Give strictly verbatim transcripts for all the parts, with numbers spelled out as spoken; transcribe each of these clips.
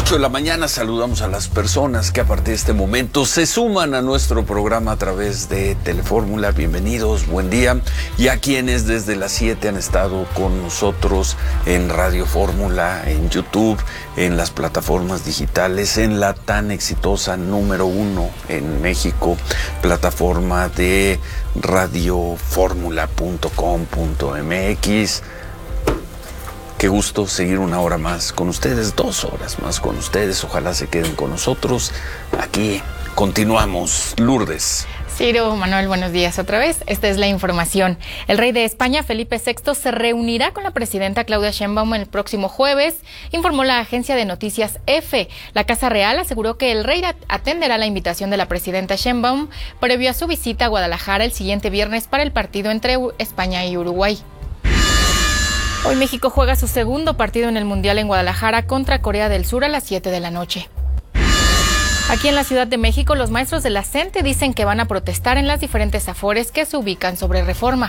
ocho de la mañana saludamos a las personas que a partir de este momento se suman a nuestro programa a través de Telefórmula. Bienvenidos, buen día. Y a quienes desde las siete han estado con nosotros en Radio Fórmula, en YouTube, en las plataformas digitales, en la tan exitosa número uno en México, plataforma de radio fórmula punto com punto m x. Qué gusto seguir una hora más con ustedes, dos horas más con ustedes. Ojalá se queden con nosotros. Aquí continuamos. Lourdes. Ciro, Manuel, buenos días otra vez. Esta es la información. El rey de España, Felipe sexto, se reunirá con la presidenta Claudia Sheinbaum el próximo jueves, informó la agencia de noticias EFE. La Casa Real aseguró que el rey atenderá la invitación de la presidenta Sheinbaum previo a su visita a Guadalajara el siguiente viernes para el partido entre España y Uruguay. Hoy México juega su segundo partido en el Mundial en Guadalajara contra Corea del Sur a las siete de la noche. Aquí en la Ciudad de México, los maestros de la CENTE dicen que van a protestar en las diferentes afores que se ubican sobre Reforma.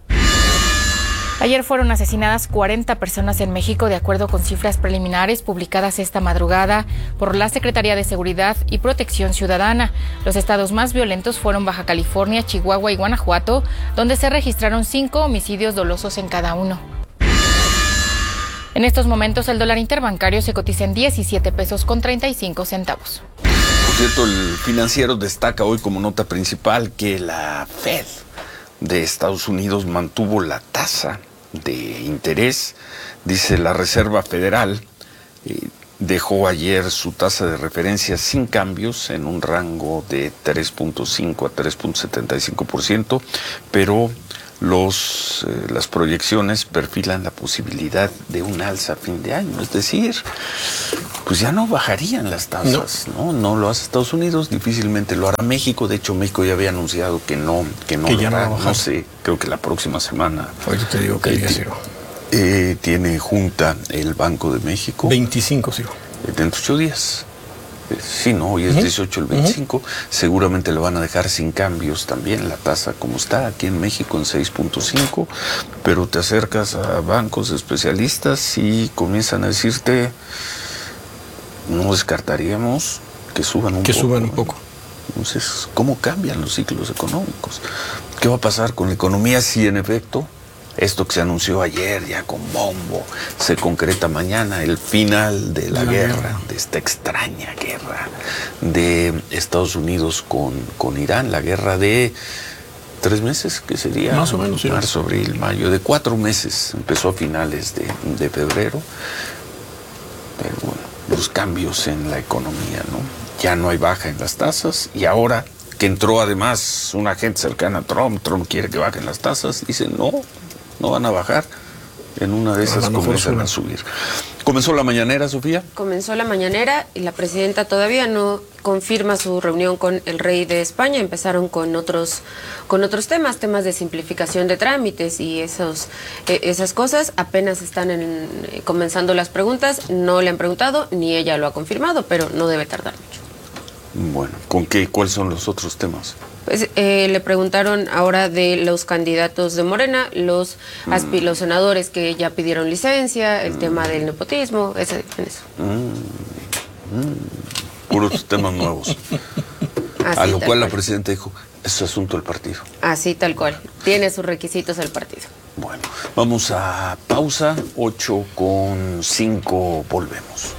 Ayer fueron asesinadas cuarenta personas en México, de acuerdo con cifras preliminares publicadas esta madrugada por la Secretaría de Seguridad y Protección Ciudadana. Los estados más violentos fueron Baja California, Chihuahua y Guanajuato, donde se registraron cinco homicidios dolosos en cada uno. En estos momentos el dólar interbancario se cotiza en diecisiete pesos con treinta y cinco centavos. Por cierto, el Financiero destaca hoy como nota principal que la Fed de Estados Unidos mantuvo la tasa de interés. Dice la Reserva Federal eh, dejó ayer su tasa de referencia sin cambios en un rango de tres punto cinco a tres punto setenta y cinco por ciento, pero Los, eh, las proyecciones perfilan la posibilidad de un alza a fin de año, es decir, pues ya no bajarían las tasas, ¿no? No, no lo hace Estados Unidos, difícilmente lo hará México. De hecho, México ya había anunciado que no, que no, que lo ya hará. No, no sé, creo que la próxima semana. Ahorita te digo que eh, día, Ciro. Eh, tiene junta el Banco de México. veinticinco, Ciro. Eh, dentro de ocho días. Sí, no, hoy es uh-huh. dieciocho, el veinticinco. Uh-huh. Seguramente lo van a dejar sin cambios también la tasa como está aquí en México en seis punto cinco, pero te acercas a bancos especialistas y comienzan a decirte, no descartaríamos que suban un que poco. Que suban un poco. Entonces, ¿cómo cambian los ciclos económicos? ¿Qué va a pasar con la economía si en efecto esto que se anunció ayer ya con bombo se concreta mañana, el final de la, la guerra, guerra, de esta extraña guerra de Estados Unidos con, con Irán, la guerra de tres meses, que sería más o menos, marzo, sí. abril, mayo, de cuatro meses, empezó a finales de, de febrero, pero bueno, los cambios en la economía, ¿no? Ya no hay baja en las tasas y ahora que entró además una gente cercana a Trump, Trump quiere que bajen las tasas, dicen no, no van a bajar, en una de esas comienzan a subir. ¿Comenzó la mañanera, Sofía? Comenzó la mañanera y la presidenta todavía no confirma su reunión con el rey de España. Empezaron con otros, con otros temas, temas de simplificación de trámites y esos, eh, esas cosas. Apenas están en, eh, comenzando las preguntas, no le han preguntado, ni ella lo ha confirmado, pero no debe tardar mucho. Bueno, ¿con qué? ¿Cuáles son los otros temas? Pues eh, le preguntaron ahora de los candidatos de Morena, los, mm. aspi, los senadores que ya pidieron licencia, el mm. tema del nepotismo, ese, eso. Mm. Mm. Puros temas nuevos. Así, a lo cual cual. la presidenta dijo, es asunto del partido. Así tal cual, tiene sus requisitos el partido. Bueno, vamos a pausa, ocho con cinco, volvemos.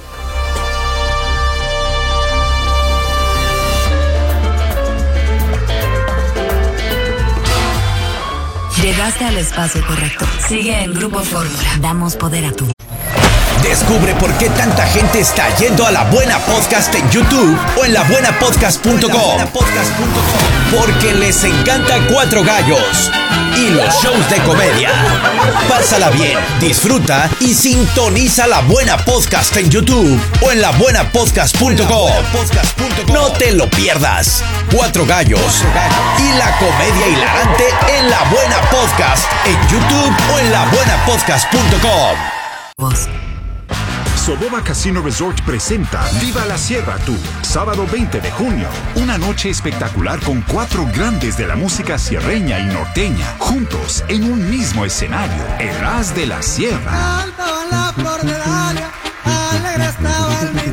Llegaste al espacio correcto. Sigue en Grupo Fórmula. Damos poder a tu. Descubre por qué tanta gente está yendo a La Buena Podcast en YouTube o en la buena podcast punto com. Porque les encanta Cuatro Gallos y los shows de comedia. Pásala bien, disfruta y sintoniza La Buena Podcast en YouTube o en la buena podcast punto com. No te lo pierdas. Cuatro Gallos y la comedia hilarante en La Buena Podcast en YouTube o en la buena podcast punto com. Soboba Casino Resort presenta Viva la Sierra Tour, sábado veinte de junio. Una noche espectacular con cuatro grandes de la música sierreña y norteña, juntos en un mismo escenario, el As de la Sierra.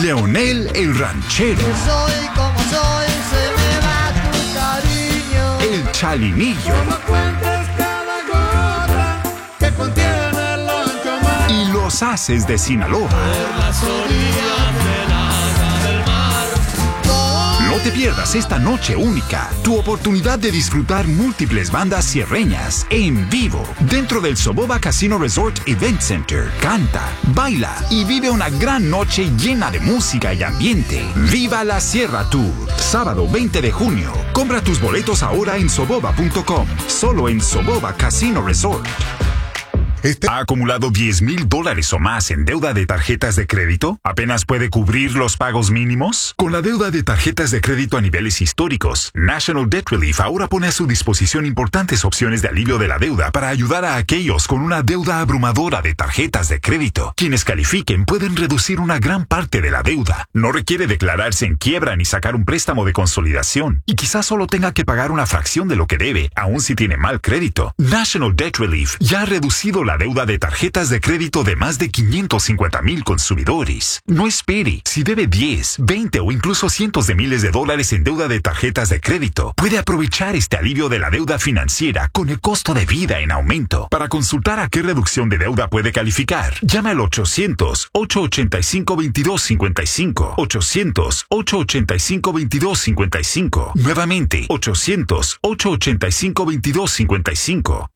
Leonel el Ranchero. Soy como soy, se me va tu cariño. El Chalinillo. No cuentes cada gota que contiene el ancho mar. Y los Haces de Sinaloa. Por las orillas del agua del mar. No te pierdas esta noche única, tu oportunidad de disfrutar múltiples bandas sierreñas en vivo dentro del Soboba Casino Resort Event Center. Canta, baila y vive una gran noche llena de música y ambiente. Viva la Sierra Tour, sábado veinte de junio. Compra tus boletos ahora en soboba punto com, solo en Soboba Casino Resort. Este ¿Ha acumulado diez mil dólares o más en deuda de tarjetas de crédito? ¿Apenas puede cubrir los pagos mínimos? Con la deuda de tarjetas de crédito a niveles históricos, National Debt Relief ahora pone a su disposición importantes opciones de alivio de la deuda para ayudar a aquellos con una deuda abrumadora de tarjetas de crédito. Quienes califiquen pueden reducir una gran parte de la deuda. No requiere declararse en quiebra ni sacar un préstamo de consolidación. Y quizás solo tenga que pagar una fracción de lo que debe, aun si tiene mal crédito. National Debt Relief ya ha reducido la deuda de tarjetas de crédito de más de quinientos cincuenta mil consumidores. No espere. Si debe diez, veinte o incluso cientos de miles de dólares en deuda de tarjetas de crédito, puede aprovechar este alivio de la deuda financiera con el costo de vida en aumento. Para consultar a qué reducción de deuda puede calificar, llama al ochocientos, ocho ochenta y cinco, veintidós cincuenta y cinco. ochocientos, ocho ochenta y cinco, veintidós cincuenta y cinco. Nuevamente, ochocientos, ocho ochenta y cinco, veintidós cincuenta y cinco.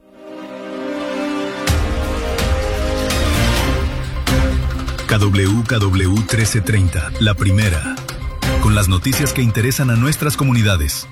K W K W trece treinta, la primera, con las noticias que interesan a nuestras comunidades.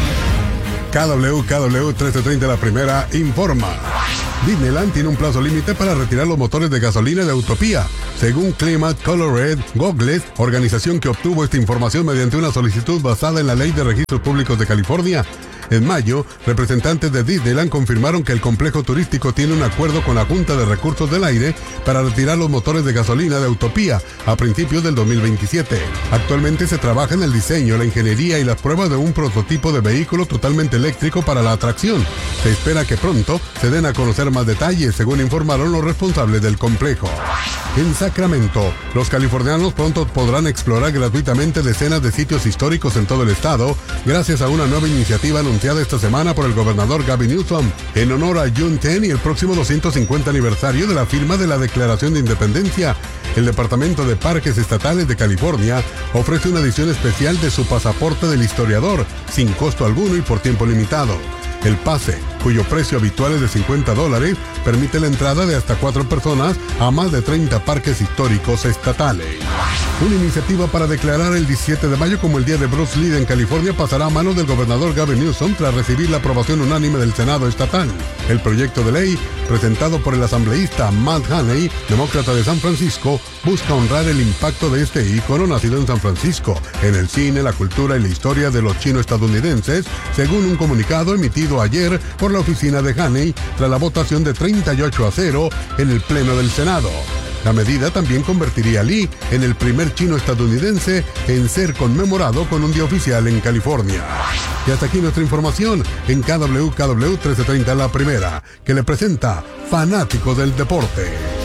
K W K W trece treinta, la primera, informa. Disneyland tiene un plazo límite para retirar los motores de gasolina de Autopía, según Climate Colored Goggles, organización que obtuvo esta información mediante una solicitud basada en la Ley de Registros Públicos de California. En mayo, representantes de Disneyland confirmaron que el complejo turístico tiene un acuerdo con la Junta de Recursos del Aire para retirar los motores de gasolina de Autopía a principios del dos mil veintisiete. Actualmente se trabaja en el diseño, la ingeniería y las pruebas de un prototipo de vehículo totalmente eléctrico para la atracción. Se espera que pronto se den a conocer más detalles, según informaron los responsables del complejo. En Sacramento, los californianos pronto podrán explorar gratuitamente decenas de sitios históricos en todo el estado, gracias a una nueva iniciativa anunciada esta semana por el gobernador Gavin Newsom, en honor a Juneteenth y el próximo doscientos cincuenta aniversario de la firma de la Declaración de Independencia. El Departamento de Parques Estatales de California ofrece una edición especial de su pasaporte del historiador, sin costo alguno y por tiempo limitado. El pase, cuyo precio habitual es de cincuenta dólares, permite la entrada de hasta cuatro personas a más de treinta parques históricos estatales. Una iniciativa para declarar el diecisiete de mayo como el Día de Bruce Lee en California pasará a manos del gobernador Gavin Newsom tras recibir la aprobación unánime del Senado estatal. El proyecto de ley, presentado por el asambleísta Matt Haney, demócrata de San Francisco, busca honrar el impacto de este ícono nacido en San Francisco, en el cine, la cultura y la historia de los chino-estadounidenses, según un comunicado emitido ayer por la oficina de Haney tras la votación de treinta y ocho a cero en el Pleno del Senado. La medida también convertiría a Lee en el primer chino estadounidense en ser conmemorado con un día oficial en California. Y hasta aquí nuestra información en K W K W trece treinta, la primera, que le presenta Fanáticos del Deporte.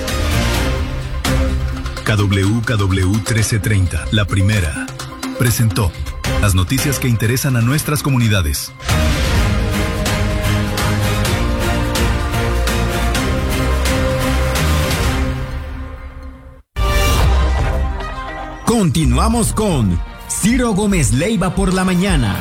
K W K W trece treinta, la primera, presentó las noticias que interesan a nuestras comunidades. Continuamos con Ciro Gómez Leiva por la mañana.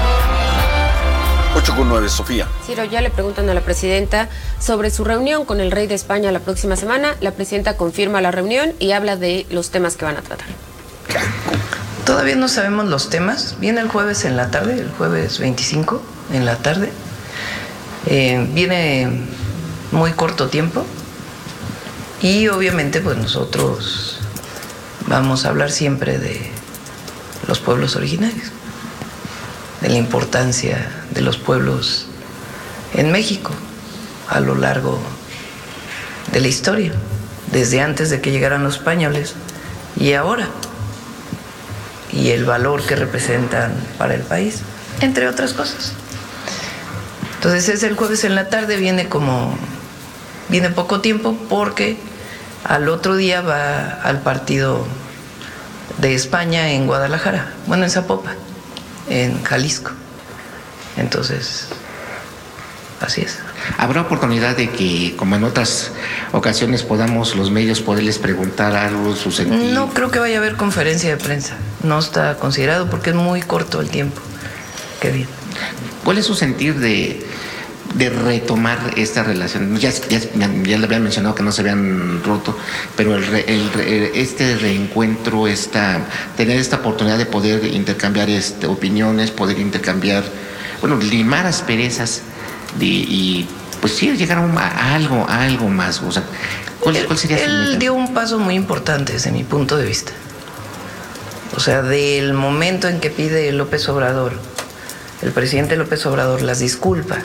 ocho con nueve, Sofía. Ciro, ya le preguntan a la presidenta sobre su reunión con el rey de España la próxima semana. La presidenta confirma la reunión y habla de los temas que van a tratar. Todavía no sabemos los temas. Viene el jueves en la tarde, el jueves veinticinco en la tarde. Eh, viene muy corto tiempo y obviamente pues nosotros vamos a hablar siempre de los pueblos originarios, de la importancia de los pueblos en México a lo largo de la historia, desde antes de que llegaran los españoles y ahora, y el valor que representan para el país, entre otras cosas. Entonces es el jueves en la tarde, viene como, viene poco tiempo porque al otro día va al partido de España en Guadalajara, bueno, en Zapopan, en Jalisco. Entonces, así es. ¿Habrá oportunidad de que, como en otras ocasiones, podamos los medios poderles preguntar algo, su sentir? No creo que vaya a haber conferencia de prensa. No está considerado porque es muy corto el tiempo. Qué bien. ¿Cuál es su sentir de, de retomar esta relación? Ya, ya, ya le habían mencionado que no se habían roto, pero el, re, el, re, este reencuentro, esta, tener esta oportunidad de poder intercambiar este, opiniones, poder intercambiar, bueno, limar asperezas de, y pues sí, llegar a, un, a algo, a algo más. O sea, ¿cuál, cuál sería su Él meta? dio un paso muy importante desde mi punto de vista. O sea, del momento en que pide López Obrador, el presidente López Obrador, las disculpas,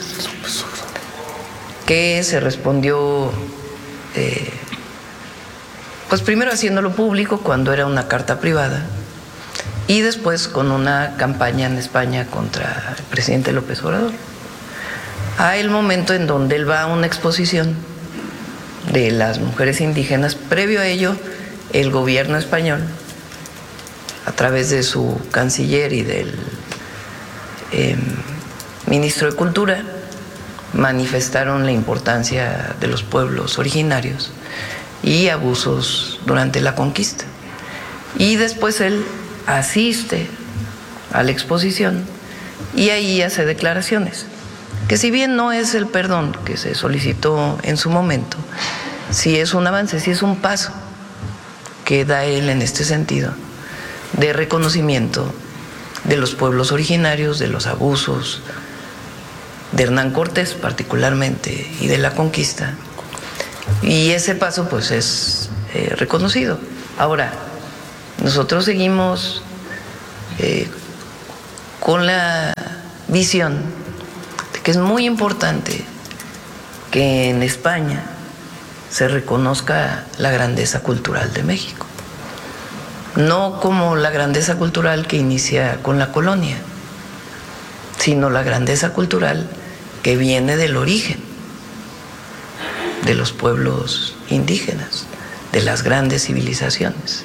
que se respondió, eh, pues primero haciéndolo público cuando era una carta privada y después con una campaña en España contra el presidente López Obrador. A el momento en donde él va a una exposición de las mujeres indígenas, previo a ello, el gobierno español, a través de su canciller y del eh, ministro de Cultura, manifestaron la importancia de los pueblos originarios y abusos durante la conquista. Y después él asiste a la exposición y ahí hace declaraciones, que si bien no es el perdón que se solicitó en su momento, sí es un avance, sí es un paso que da él en este sentido de reconocimiento de los pueblos originarios, de los abusos de Hernán Cortés particularmente y de la conquista. Y ese paso pues es eh, reconocido. Ahora, nosotros seguimos eh, con la visión de que es muy importante que en España se reconozca la grandeza cultural de México. No como la grandeza cultural que inicia con la colonia, sino la grandeza cultural que viene del origen de los pueblos indígenas, de las grandes civilizaciones.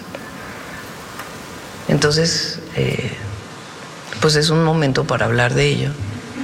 Entonces, eh, pues es un momento para hablar de ello.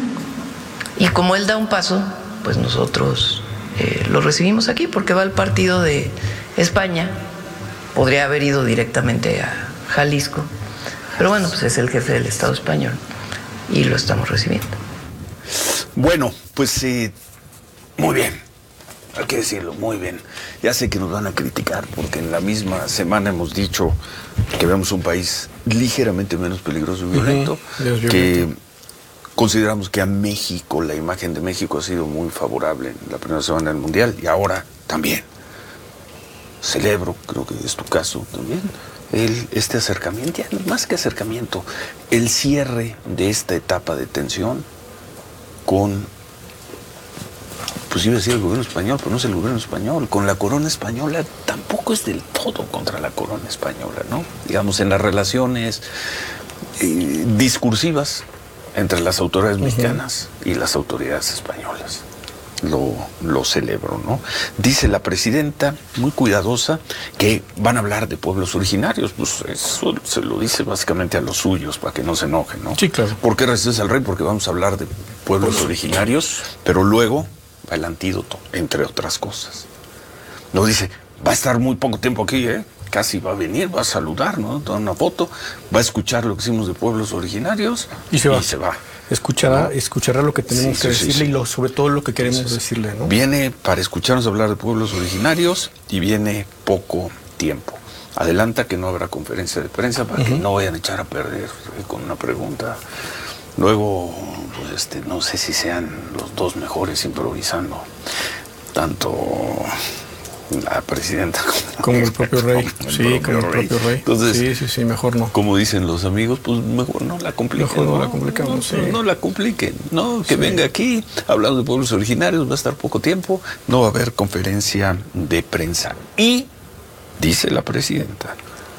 Y como él da un paso, pues nosotros eh, lo recibimos aquí, porque va al partido de España. Podría haber ido directamente a Jalisco, pero bueno, pues es el jefe del Estado español y lo estamos recibiendo. Bueno, pues sí, muy bien, hay que decirlo, muy bien. Ya sé que nos van a criticar porque en la misma semana hemos dicho que vemos un país ligeramente menos peligroso y violento, uh-huh. que consideramos que a México, la imagen de México ha sido muy favorable en la primera semana del Mundial y ahora también. Celebro, creo que es tu caso también, el, este acercamiento, ya más que acercamiento, el cierre de esta etapa de tensión con, pues iba a decir el gobierno español, pero no es el gobierno español, con la corona española, tampoco es del todo contra la corona española, ¿no? Digamos, en las relaciones eh, discursivas entre las autoridades uh-huh. mexicanas y las autoridades españolas. Lo, lo celebro, ¿no? Dice la presidenta, muy cuidadosa, que van a hablar de pueblos originarios. Pues eso se lo dice básicamente a los suyos, para que no se enojen, ¿no? Sí, claro. ¿Por qué resistes al rey? Porque vamos a hablar de pueblos pues, originarios, pero luego va el antídoto, entre otras cosas. Nos dice, va a estar muy poco tiempo aquí, ¿eh? Casi va a venir, va a saludar, ¿no? Dar una foto, va a escuchar lo que hicimos de pueblos originarios y se va. Y se va. Escuchará, ¿no? Escuchará lo que tenemos sí, que sí, decirle sí, sí. y lo, sobre todo lo que queremos sí, sí. decirle, ¿no? Viene para escucharnos hablar de pueblos originarios y viene poco tiempo. Adelanta que no habrá conferencia de prensa para uh-huh. que no vayan a echar a perder con una pregunta. Luego, pues este, no sé si sean los dos mejores improvisando. Tanto la presidenta como, como el propio rey. Como sí, el propio como el rey. propio rey. Entonces, sí, sí, sí, mejor no. Como dicen los amigos, pues mejor no la compliquen. Mejor no, no la complicamos, no, sí. no, no la compliquen, no, que sí. venga aquí hablando de pueblos originarios, va a estar poco tiempo, no va a haber conferencia de prensa. Y dice la presidenta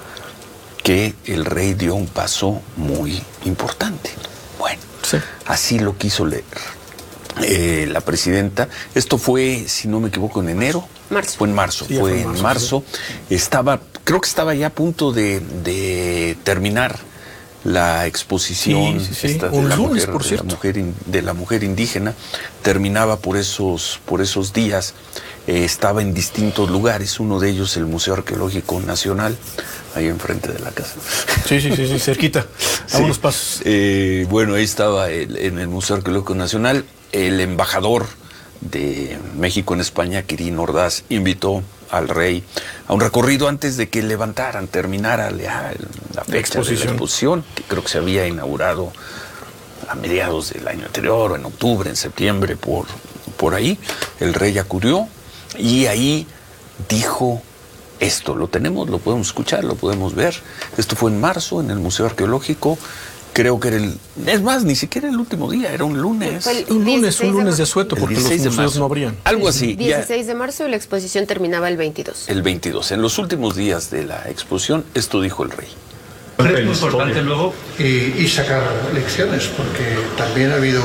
que el rey dio un paso muy importante. Bueno, sí. así lo quiso leer eh, la presidenta. Esto fue, si no me equivoco, en enero. Marzo. Fue en marzo, sí, fue, fue en en marzo, marzo. Sí. Estaba creo que estaba ya a punto de, de terminar la exposición sí, sí, sí. Esta de, Un la, lunes, mujer, por de, la mujer in, de la mujer indígena. Terminaba por esos, por esos días. Eh, estaba en distintos lugares, uno de ellos el Museo Arqueológico Nacional, ahí enfrente de la casa. Sí, sí, sí, sí cerquita, a sí. unos pasos. Eh, bueno, ahí estaba el, en el Museo Arqueológico Nacional, el embajador de México en España, Quirino Ordaz, invitó al rey a un recorrido antes de que levantaran, terminara la, la fecha exposición. de la exposición, que creo que se había inaugurado a mediados del año anterior, o en octubre, en septiembre, por, por ahí. El rey acudió y ahí dijo esto, lo tenemos, lo podemos escuchar, lo podemos ver. Esto fue en marzo en el Museo Arqueológico. Creo que era el... Es más, ni siquiera el último día, era un lunes. El, un lunes, un lunes de asueto, porque los museos no abrían. Algo así. dieciséis de marzo y la exposición terminaba el veintidós. El veintidós. En los últimos días de la exposición, esto dijo el rey. Es muy importante luego y, y sacar lecciones, porque también ha habido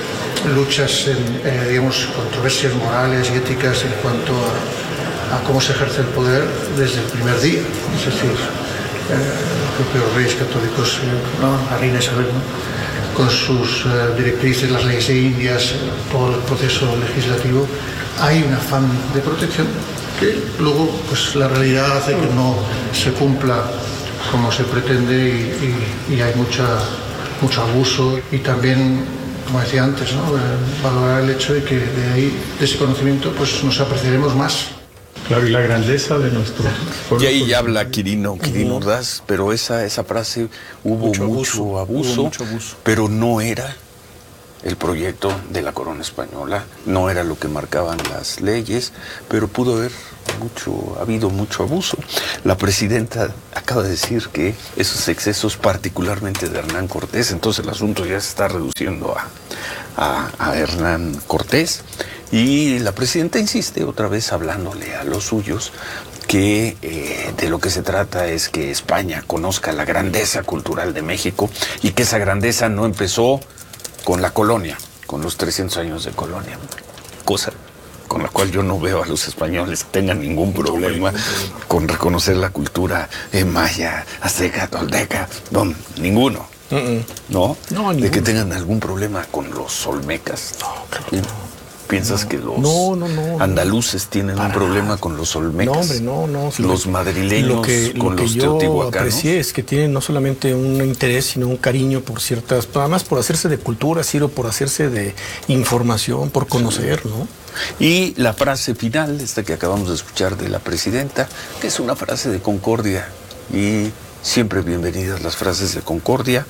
luchas, en, eh, digamos, controversias morales y éticas en cuanto a, a cómo se ejerce el poder desde el primer día. Es decir, Eh, los propios reyes católicos, eh, ¿no? La reina Isabel, ¿no? Con sus eh, directrices, las leyes de Indias, eh, todo el proceso legislativo, hay un afán de protección que luego pues la realidad hace que no se cumpla como se pretende y, y, y hay mucha, mucho abuso y también, como decía antes, ¿no? eh, valorar el hecho de que de ahí, de ese conocimiento, pues nos apreciaremos más. Claro, y la grandeza de nuestro pueblo. Y ahí ya habla Quirino, Quirino Ordaz, pero esa, esa frase hubo mucho, mucho, abuso, hubo mucho abuso, pero no era el proyecto de la corona española, no era lo que marcaban las leyes, pero pudo haber mucho, ha habido mucho abuso. La presidenta acaba de decir que esos excesos, particularmente de Hernán Cortés, entonces el asunto ya se está reduciendo a, a, a Hernán Cortés. Y la presidenta insiste otra vez hablándole a los suyos que eh, de lo que se trata es que España conozca la grandeza cultural de México y que esa grandeza no empezó con la colonia, con los trescientos años de colonia, cosa con la cual yo no veo a los españoles que tengan ningún problema con reconocer la cultura eh, maya, azteca, tolteca, no, ninguno. Uh-uh. ¿No? No, de que tengan algún problema con los olmecas. No, claro. ¿Piensas no, que los no, no, no, andaluces tienen para un problema con los olmecas? No, hombre, no, no. Los lo, madrileños lo que, con lo que los yo teotihuacanos. aprecié es que tienen no solamente un interés, sino un cariño por ciertas, además por hacerse de cultura, sino por hacerse de información, por conocer, ¿no? Y la frase final, esta que acabamos de escuchar de la presidenta, que es una frase de concordia, y siempre bienvenidas las frases de concordia.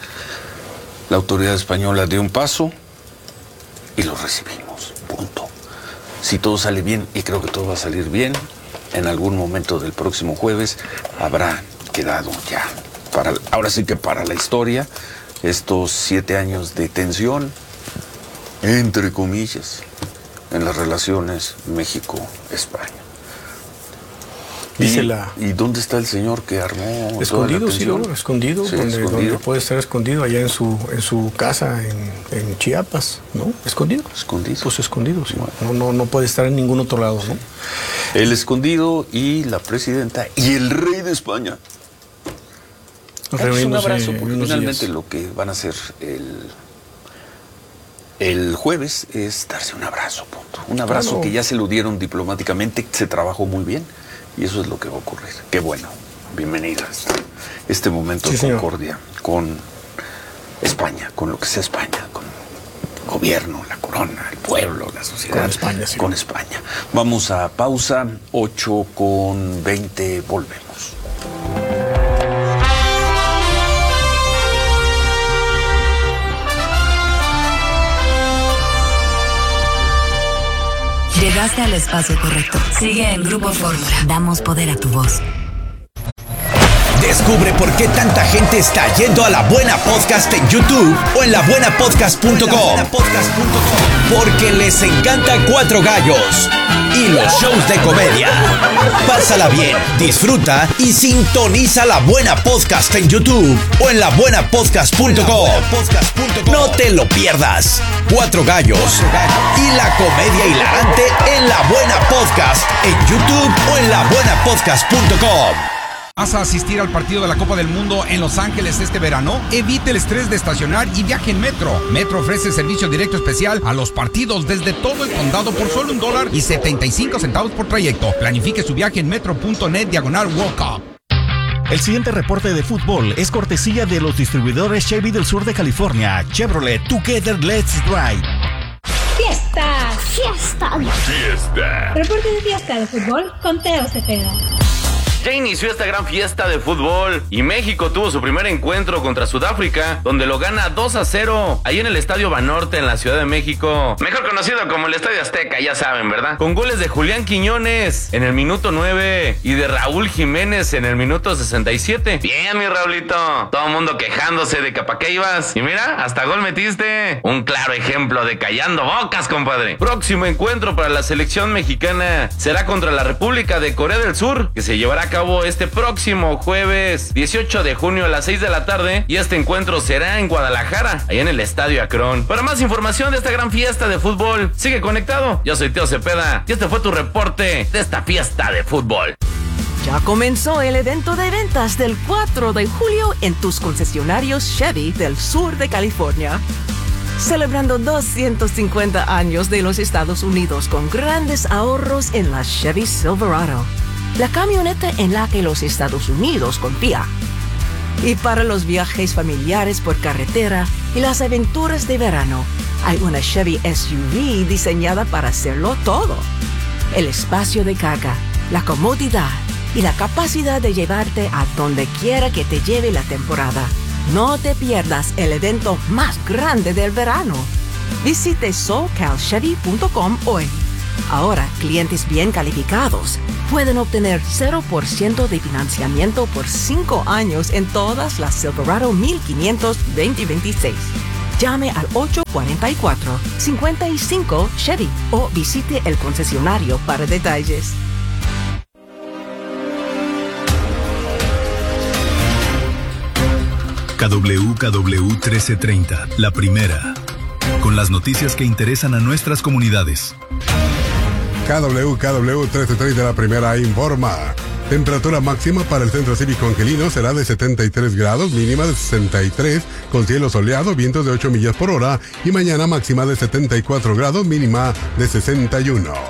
La autoridad española dio un paso y lo recibimos, punto. Si todo sale bien, y creo que todo va a salir bien, en algún momento del próximo jueves habrá quedado ya, para, ahora sí que para la historia, estos siete años de tensión, entre comillas, en las relaciones México-España. Dice ¿Y, la... ¿Y dónde está el señor que armó escondido, toda la sí, tensión? ¿no? Escondido, Sí, donde, escondido. donde puede estar escondido, allá en su en su casa en, en Chiapas, ¿no? Escondido. Escondido. Pues escondido, sí. No, no, no puede estar en ningún otro lado, ¿no? El escondido y la presidenta y el rey de España. Es un abrazo, porque finalmente días. Lo que van a hacer el, el jueves es darse un abrazo, punto. Un abrazo claro. Que ya se lo dieron diplomáticamente, se trabajó muy bien. Y eso es lo que va a ocurrir. Qué bueno. Bienvenida a este, este momento sí, de concordia señor. Con España, con lo que sea España, con el gobierno, la corona, el pueblo, la sociedad. Con España, sí. Con España. Vamos a pausa, ocho con veinte, volvemos. Llegaste al espacio correcto. Sigue en Grupo Fórmula. Damos poder a tu voz. Descubre por qué tanta gente está yendo a La Buena Podcast en YouTube o en la buena podcast punto com. Porque les encanta Cuatro Gallos y los shows de comedia. Pásala bien, disfruta y sintoniza La Buena Podcast en YouTube o en la buena podcast punto com. No te lo pierdas. Cuatro Gallos y la comedia hilarante en La Buena Podcast en YouTube o en la buena podcast punto com. ¿Vas a asistir al partido de la Copa del Mundo en Los Ángeles este verano? Evite el estrés de estacionar y viaje en Metro. Metro ofrece servicio directo especial a los partidos desde todo el condado por solo un dólar y setenta y cinco centavos por trayecto. Planifique su viaje en metro punto net diagonal World Cup. El siguiente reporte de fútbol es cortesía de los distribuidores Chevy del sur de California. Chevrolet, Together Let's Drive. ¡Fiesta! ¡Fiesta! ¡Fiesta! Reporte de fiesta de fútbol con Teo Cepeda. Ya inició esta gran fiesta de fútbol y México tuvo su primer encuentro contra Sudáfrica, donde lo gana dos a cero, ahí en el Estadio Banorte en la Ciudad de México, mejor conocido como el Estadio Azteca, ya saben, ¿verdad? Con goles de Julián Quiñones en el minuto nueve y de Raúl Jiménez en el minuto sesenta y siete. Bien, mi Raulito, todo el mundo quejándose de que pa' qué ibas, y mira, hasta gol metiste. Un claro ejemplo de callando bocas, compadre. Próximo encuentro para la selección mexicana será contra la República de Corea del Sur, que se llevará a cabo este próximo jueves dieciocho de junio a las seis de la tarde, y este encuentro será en Guadalajara, allá en el Estadio Akron. Para más información de esta gran fiesta de fútbol, sigue conectado. Yo soy Teo Cepeda y este fue tu reporte de esta fiesta de fútbol. Ya comenzó el evento de ventas del cuatro de julio en tus concesionarios Chevy del sur de California. Celebrando doscientos cincuenta años de los Estados Unidos con grandes ahorros en la Chevy Silverado, la camioneta en la que los Estados Unidos confía. Y para los viajes familiares por carretera y las aventuras de verano, hay una Chevy S U V diseñada para hacerlo todo. El espacio de carga, la comodidad y la capacidad de llevarte a donde quiera que te lleve la temporada. No te pierdas el evento más grande del verano. Visite socal chevy punto com hoy. Ahora, clientes bien calificados pueden obtener cero por ciento de financiamiento por cinco años en todas las Silverado mil quinientos veinte veintiséis. Llame al ocho cuatro cuatro, cinco cinco Chevy o visite el concesionario para detalles. K W K W trece treinta, la primera, con las noticias que interesan a nuestras comunidades. K W K W trece treinta, la primera, informa. Temperatura máxima para el Centro Cívico Angelino será de setenta y tres grados, mínima de sesenta y tres, con cielo soleado, vientos de ocho millas por hora, y mañana máxima de setenta y cuatro grados, mínima de sesenta y uno.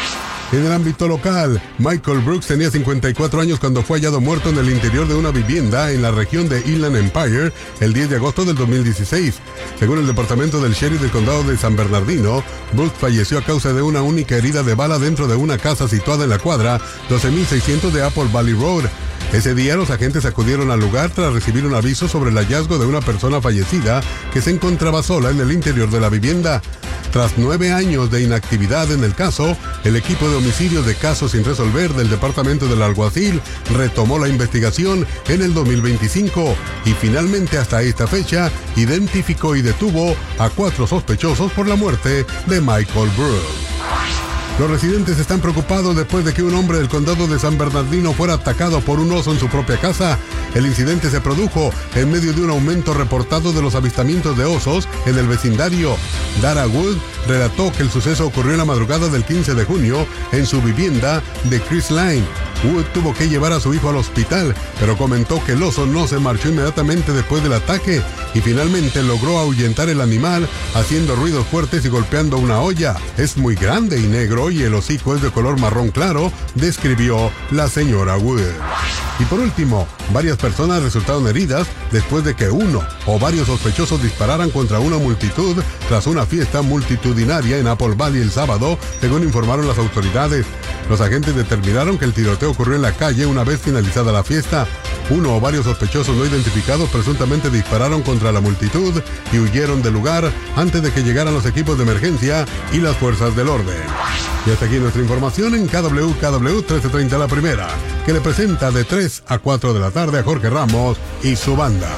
En el ámbito local, Michael Brooks tenía cincuenta y cuatro años cuando fue hallado muerto en el interior de una vivienda en la región de Inland Empire el diez de agosto del dos mil dieciséis. Según el departamento del sheriff del condado de San Bernardino, Brooks falleció a causa de una única herida de bala dentro de una casa situada en la cuadra doce mil seiscientos de Apple Valley Road. Ese día los agentes acudieron al lugar tras recibir un aviso sobre el hallazgo de una persona fallecida que se encontraba sola en el interior de la vivienda. Tras nueve años de inactividad en el caso, el equipo de homicidios de casos sin resolver del Departamento del Alguacil retomó la investigación en el dos mil veinticinco y finalmente hasta esta fecha identificó y detuvo a cuatro sospechosos por la muerte de Michael Brooks. Los residentes están preocupados después de que un hombre del condado de San Bernardino fuera atacado por un oso en su propia casa. El incidente se produjo en medio de un aumento reportado de los avistamientos de osos en el vecindario. Dara Wood relató que el suceso ocurrió en la madrugada del quince de junio en su vivienda de Chris Line. Wood tuvo que llevar a su hijo al hospital, pero comentó que el oso no se marchó inmediatamente después del ataque y finalmente logró ahuyentar el animal haciendo ruidos fuertes y golpeando una olla. Es muy grande y negro y el hocico es de color marrón claro, describió la señora Wood. Y por último, varias personas resultaron heridas después de que uno o varios sospechosos dispararan contra una multitud tras una fiesta multitudinaria en Apple Valley el sábado, según informaron las autoridades. Los agentes determinaron que el tiroteo ocurrió en la calle una vez finalizada la fiesta. Uno o varios sospechosos no identificados presuntamente dispararon contra la multitud y huyeron del lugar antes de que llegaran los equipos de emergencia y las fuerzas del orden. Y hasta aquí nuestra información en K W K W trece treinta la primera, que le presenta de tres a cuatro de la tarde a Jorge Ramos y su banda.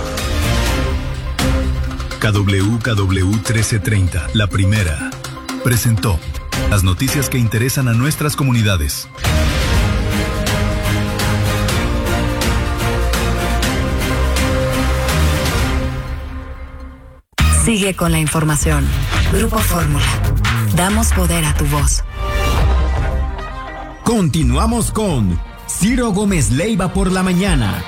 K W K W trece treinta, la primera, presentó las noticias que interesan a nuestras comunidades. Sigue con la información. Grupo Fórmula. Damos poder a tu voz. Continuamos con Ciro Gómez Leiva por la mañana.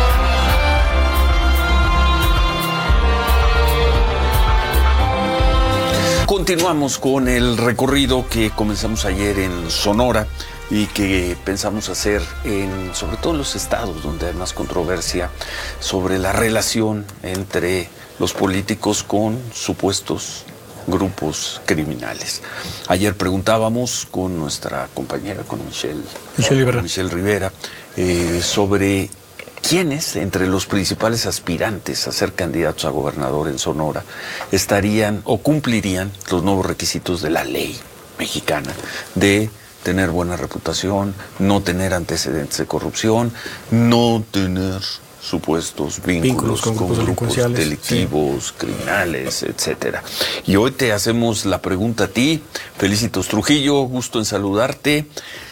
Continuamos con el recorrido que comenzamos ayer en Sonora y que pensamos hacer en, sobre todo en los estados donde hay más controversia sobre la relación entre los políticos con supuestos grupos criminales. Ayer preguntábamos con nuestra compañera, con Michelle, Michelle Rivera, Michelle Rivera eh, sobre quiénes entre los principales aspirantes a ser candidatos a gobernador en Sonora estarían o cumplirían los nuevos requisitos de la ley mexicana de tener buena reputación, no tener antecedentes de corrupción, no tener supuestos vínculos, vínculos con, con grupos, grupos delictivos, sí. criminales, etcétera. Y hoy te hacemos la pregunta a ti, Felicitos Trujillo, gusto en saludarte.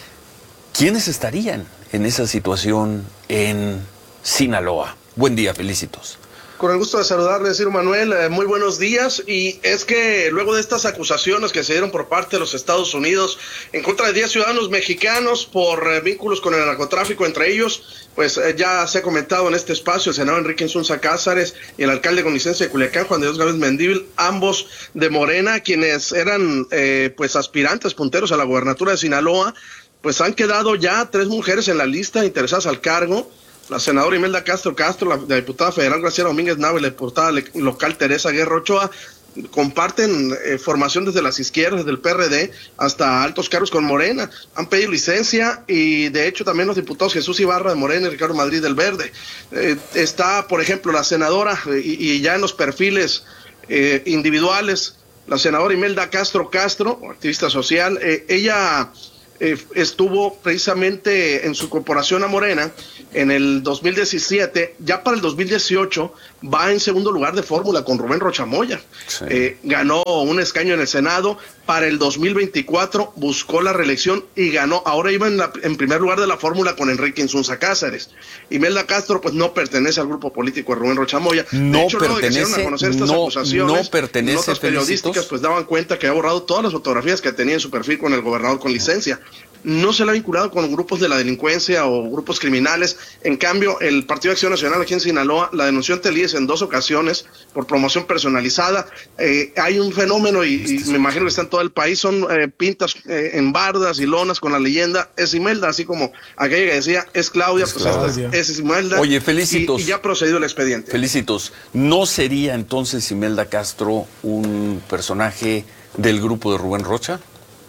¿Quiénes estarían en esa situación en Sinaloa? Buen día, Felicitos. Con el gusto de saludarle, Ciro Manuel, eh, muy buenos días. Y es que luego de estas acusaciones que se dieron por parte de los Estados Unidos en contra de diez ciudadanos mexicanos por eh, vínculos con el narcotráfico, entre ellos, pues eh, ya se ha comentado en este espacio el senador Enrique Insunza Cázares y el alcalde con licencia de Culiacán, Juan de Dios Gávez Mendívil, ambos de Morena, quienes eran eh, pues aspirantes punteros a la gubernatura de Sinaloa. Pues han quedado ya tres mujeres en la lista interesadas al cargo. La senadora Imelda Castro Castro, la, la diputada federal Graciela Domínguez Nava y la diputada le, local Teresa Guerra Ochoa comparten eh, formación desde las izquierdas, desde el P R D hasta altos cargos con Morena. Han pedido licencia y de hecho también los diputados Jesús Ibarra de Morena y Ricardo Madrid del Verde. Eh, está, por ejemplo, la senadora y, y ya en los perfiles eh, individuales, la senadora Imelda Castro Castro, activista social, eh, ella... Eh, estuvo precisamente en su corporación a Morena en el dos mil diecisiete, ya para el dos mil dieciocho va en segundo lugar de fórmula con Rubén Rocha Moya, sí. eh, ganó un escaño en el Senado, para el dos mil veinticuatro buscó la reelección y ganó, ahora iba en, la, en primer lugar de la fórmula con Enrique Insunza Cázares. Imelda Castro pues no pertenece al grupo político de Rubén Rocha Moya, no de hecho pertenece, luego de que a conocer estas no, acusaciones, no pertenece, notas periodísticas pues daban cuenta que ha borrado todas las fotografías que tenía en su perfil con el gobernador con licencia. No se le ha vinculado con grupos de la delincuencia o grupos criminales. En cambio, el Partido de Acción Nacional aquí en Sinaloa la denunció ante el I E S en dos ocasiones por promoción personalizada. Eh, hay un fenómeno y, y me imagino que está en todo el país, son eh, pintas eh, en bardas y lonas con la leyenda es Imelda, así como aquella que decía es Claudia, es pues Claudia. Esta es Imelda. Oye, Felicitos. Y, y ya ha procedido el expediente. Felicitos, ¿no sería entonces Imelda Castro un personaje del grupo de Rubén Rocha?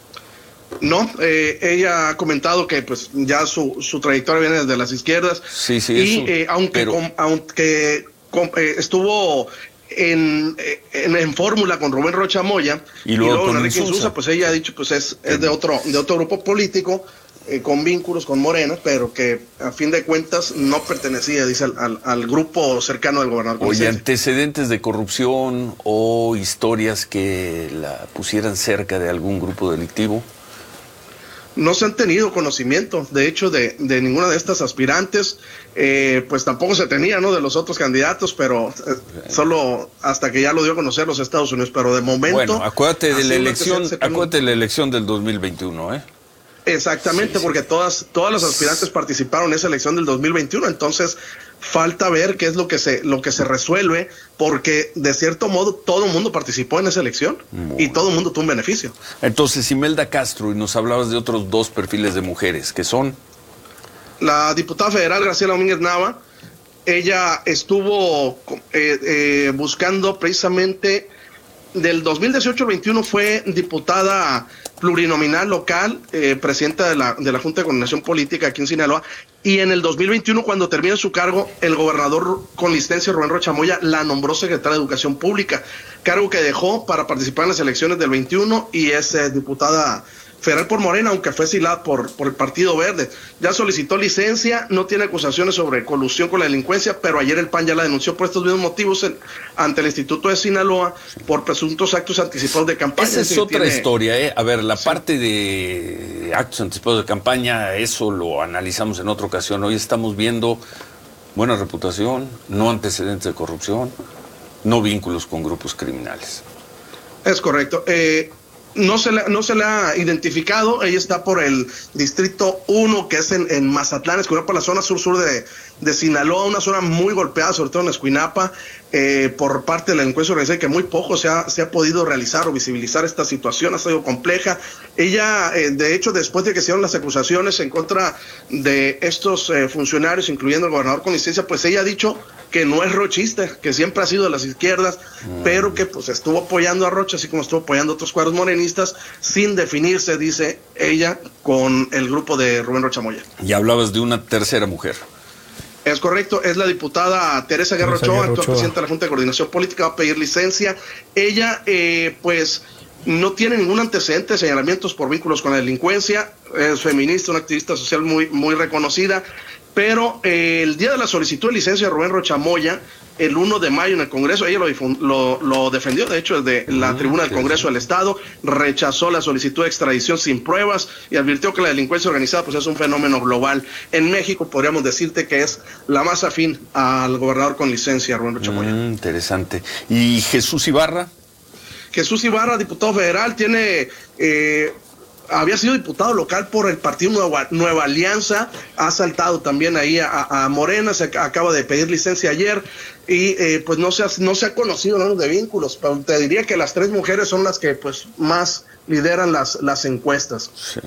No, eh, ella ha comentado que pues ya su, su trayectoria viene desde las izquierdas. Sí, sí, y eso, eh, aunque, pero... com, aunque com, eh, estuvo en, en, en fórmula con Rubén Rocha Moya y luego, y luego con Enrique Insunza, pues ella ha dicho pues es, es de otro de otro grupo político eh, con vínculos con Morena, pero que a fin de cuentas no pertenecía, dice, al, al, al grupo cercano del gobernador. Oye, antecedentes de corrupción o historias que la pusieran cerca de algún grupo delictivo. No se han tenido conocimiento, de hecho, de, de ninguna de estas aspirantes, eh, pues tampoco se tenía, ¿no?, de los otros candidatos, pero eh, solo hasta que ya lo dio a conocer los Estados Unidos, pero de momento... Bueno, acuérdate de la elección, acuérdate de la elección del dos mil veintiuno, ¿eh? Exactamente, sí, porque sí. todas todas las aspirantes participaron en esa elección del dos mil veintiuno, entonces falta ver qué es lo que se lo que se resuelve, porque de cierto modo todo el mundo participó en esa elección bueno. y todo el mundo tuvo un beneficio. Entonces, Imelda Castro, y nos hablabas de otros dos perfiles de mujeres, que son... La diputada federal Graciela Domínguez Nava, ella estuvo eh, eh, buscando precisamente... Del dos mil dieciocho al veintiuno fue diputada plurinominal local, eh, presidenta de la, de la Junta de Coordinación Política aquí en Sinaloa, y en el dos mil veintiuno, cuando termina su cargo, el gobernador con licencia Rubén Rocha Moya la nombró secretaria de Educación Pública, cargo que dejó para participar en las elecciones del veintiuno y es eh, diputada federal por Morena, aunque fue silada por, por el Partido Verde. Ya solicitó licencia, no tiene acusaciones sobre colusión con la delincuencia, pero ayer el P A N ya la denunció por estos mismos motivos en, ante el Instituto de Sinaloa por presuntos actos anticipados de campaña. Esa es otra tiene... historia, ¿eh? A ver, la sí. parte de actos anticipados de campaña, eso lo analizamos en otra ocasión. Hoy estamos viendo buena reputación, no antecedentes de corrupción, no vínculos con grupos criminales. Es correcto. Eh, No se, le, no se le ha identificado. Ella está por el distrito uno, que es en, en Mazatlán, Escuinapa, por la zona sur-sur de, de Sinaloa, una zona muy golpeada, sobre todo en Escuinapa, eh, por parte de la delincuencia organizada, que muy poco se ha, se ha podido realizar o visibilizar esta situación. Ha sido compleja. Ella, eh, de hecho, después de que se hicieron las acusaciones en contra de estos eh, funcionarios, incluyendo el gobernador con licencia, pues ella ha dicho que no es rochista, que siempre ha sido de las izquierdas, mm. pero que pues estuvo apoyando a Rocha, así como estuvo apoyando a otros cuadros morenistas, sin definirse, dice ella, con el grupo de Rubén Rocha Moya. Y hablabas de una tercera mujer. Es correcto, es la diputada Teresa Guerra Ochoa, actual presidenta de la Junta de Coordinación Política, va a pedir licencia. Ella, eh, pues, no tiene ningún antecedente de señalamientos por vínculos con la delincuencia, es feminista, una activista social muy, muy reconocida, pero eh, el día de la solicitud de licencia de Rubén Rocha Moya, el uno de mayo en el Congreso, ella lo, lo, lo defendió, de hecho, desde la tribuna del Congreso del Estado, rechazó la solicitud de extradición sin pruebas y advirtió que la delincuencia organizada pues es un fenómeno global. En México podríamos decirte que es la más afín al gobernador con licencia, Rubén Rocha Moya. Mm, interesante. ¿Y Jesús Ibarra? Jesús Ibarra, diputado federal, tiene... Eh, había sido diputado local por el partido Nueva, Nueva Alianza, ha saltado también ahí a, a Morena, se acaba de pedir licencia ayer y eh, pues no se, ha, no se ha conocido nada de vínculos, pero te diría que las tres mujeres son las que pues más lideran las, las encuestas. Sí.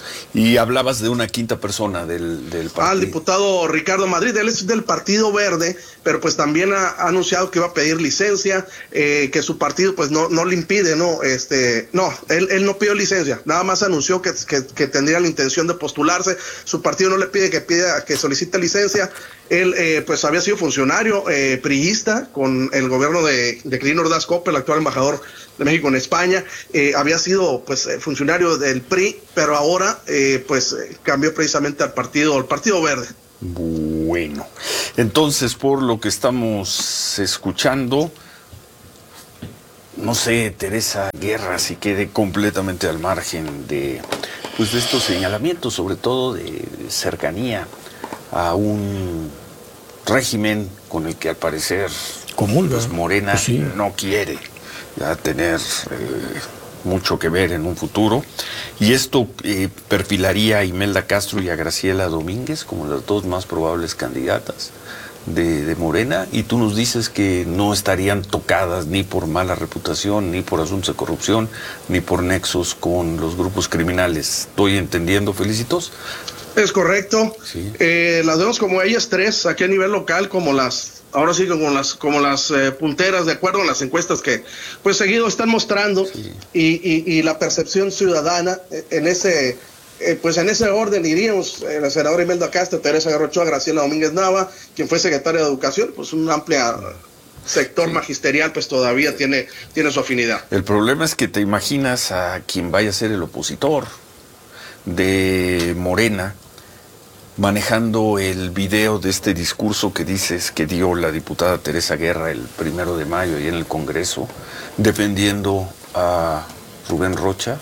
Y hablabas de una quinta persona del, del partido. Ah, el diputado Ricardo Madrid, él es del Partido Verde, pero pues también ha, ha anunciado que va a pedir licencia, eh, que su partido pues no, no le impide, no, este, no, él, él no pidió licencia, nada más anunció que, que, que tendría la intención de postularse, su partido no le pide que pida, que solicite licencia. Él eh, pues había sido funcionario eh, priista con el gobierno de, de Quirino Ordaz Coppel, el actual embajador de México en España, eh, había sido pues funcionario del P R I, pero ahora eh, pues eh, cambió precisamente al partido, al Partido Verde. Bueno, entonces por lo que estamos escuchando, no sé, Teresa Guerra si quede completamente al margen de pues de estos señalamientos, sobre todo de cercanía a un régimen con el que al parecer comulga, pues, Morena pues sí. no quiere ya tener eh, mucho que ver en un futuro, y esto eh, perfilaría a Imelda Castro y a Graciela Domínguez como las dos más probables candidatas de, de Morena, y tú nos dices que no estarían tocadas ni por mala reputación, ni por asuntos de corrupción, ni por nexos con los grupos criminales. ¿Estoy entendiendo, Felicitos? Es correcto. Sí. Eh, las vemos como ellas tres aquí a nivel local, como las, ahora sí como las, como las eh, punteras, de acuerdo a las encuestas que pues seguido están mostrando, sí. y, y, y la percepción ciudadana en ese, eh, pues en ese orden iríamos, eh, la senadora Imelda Castro, Teresa Guerra Ochoa, Graciela Domínguez Nava, quien fue secretaria de Educación, pues un amplio sector sí. magisterial, pues todavía tiene, tiene su afinidad. El problema es que te imaginas a quien vaya a ser el opositor de Morena manejando el video de este discurso que dices que dio la diputada Teresa Guerra el primero de mayo y en el Congreso, defendiendo a Rubén Rocha.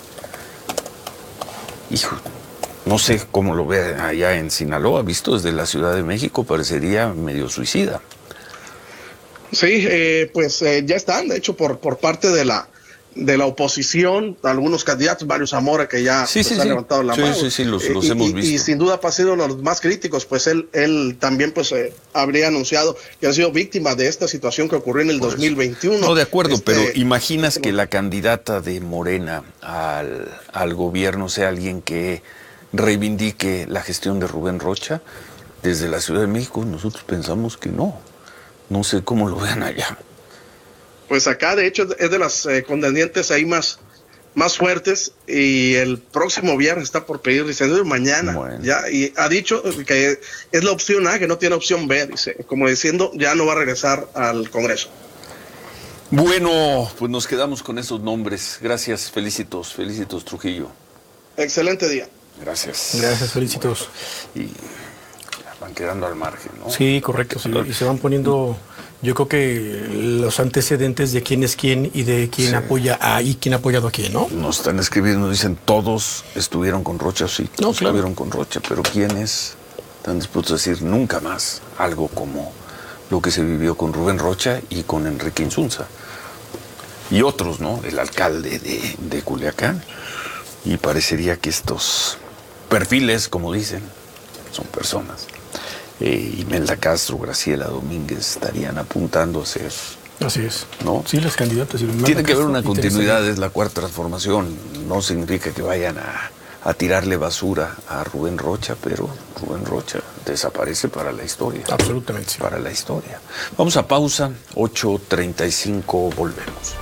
Hijo, no sé cómo lo ve allá en Sinaloa, visto desde la Ciudad de México, parecería medio suicida. Sí, eh, pues eh, ya están, de hecho, por, por parte de la de la oposición, algunos candidatos, varios Zamora que ya sí, pues, sí, han sí. levantado la sí, mano. Sí, sí, los, los y, hemos y, visto. Y sin duda ha sido uno de los más críticos, pues él, él también pues eh, habría anunciado que ha sido víctima de esta situación que ocurrió en el dos mil veintiuno. No, de acuerdo, este, pero imaginas que la candidata de Morena al, al gobierno sea alguien que reivindique la gestión de Rubén Rocha. Desde la Ciudad de México nosotros pensamos que no. No sé cómo lo vean allá. Pues acá, de hecho, es de las eh, contendientes ahí más, más fuertes, y el próximo viernes está por pedir licencia, mañana, bueno. ya, y ha dicho que es la opción A, que no tiene opción B, dice, como diciendo, ya no va a regresar al Congreso. Bueno, pues nos quedamos con esos nombres. Gracias, Felicitos, Felicitos Trujillo. Excelente día. Gracias. Gracias, Felicitos. Y van quedando al margen, ¿no? Sí, correcto, sí, y se van poniendo... Yo creo que los antecedentes de quién es quién y de quién sí. apoya a y quién ha apoyado a quién, ¿no? Nos están escribiendo, todos todos estuvieron con Rocha, sí, todos no, claro. estuvieron con Rocha, pero ¿quiénes están dispuestos a decir nunca más algo como lo que se vivió con Rubén Rocha y con Enrique Insunza? y otros, ¿no? El alcalde de, de Culiacán. Y parecería que estos perfiles, como dicen, son personas. Eh, Imelda Castro, Graciela Domínguez estarían apuntando a ser... Así es. ¿No? Sí, las candidatas. Tiene que haber una continuidad, es la cuarta transformación. No significa que vayan a, a tirarle basura a Rubén Rocha, pero Rubén Rocha desaparece para la historia. Absolutamente. Sí. Para la historia. Vamos a pausa, ocho treinta y cinco, volvemos.